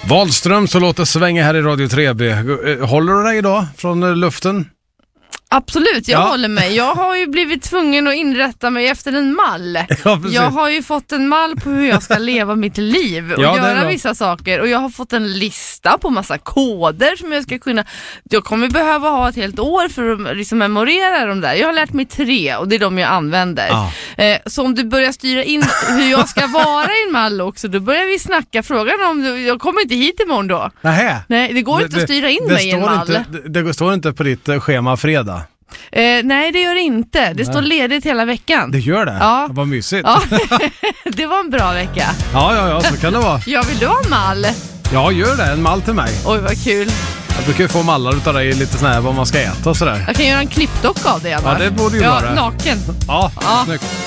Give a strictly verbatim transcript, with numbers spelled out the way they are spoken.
Wahlström så låter svänga här i Radio tre B. Håller du dig idag från luften? Absolut, jag ja. håller mig. Jag har ju blivit tvungen att inrätta mig efter en mall. Ja, jag har ju fått en mall på hur jag ska leva mitt liv och ja, göra vissa saker. Och jag har fått en lista på massa koder som jag ska kunna... Jag kommer behöva ha ett helt år för att liksom memorera dem där. Jag har lärt mig tre och det är de jag använder. Ah. Eh, så om du börjar styra in hur jag ska vara i en mall också, då börjar vi snacka. Frågan om... Jag kommer inte hit imorgon då. Nähä. Nej, det går det, inte att styra in det, mig i en mall. Inte, det, det står inte på ditt schema fredag. Eh, nej, det gör det inte. Det nej. står ledigt hela veckan. Det gör det? Ja. Vad mysigt. Ja. Det var en bra vecka. Ja, ja, ja, så kan det vara. Ja, vill du ha en mall? Ja, gör det. En mall till mig. Oj, vad kul. Jag brukar ju få mallar utav dig lite sån här vad man ska äta och sådär. Jag kan göra en klippdock av det. Ja, det borde ju ja, vara. Naken. Ja, ja. snyggt.